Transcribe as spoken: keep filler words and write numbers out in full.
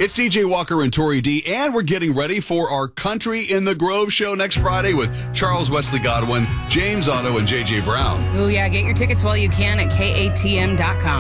It's D J Walker and Tori D, and we're getting ready for our Country in the Grove show next Friday with Charles Wesley Godwin, James Otto, and J J Brown. Oh, yeah. Get your tickets while you can at K A T M dot com.